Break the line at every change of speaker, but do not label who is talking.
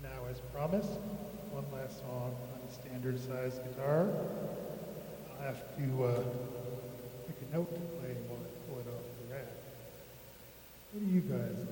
Now, as promised, one last song on a standard size guitar. I'll have to make a note to play while I pull it off the rack. What do you guys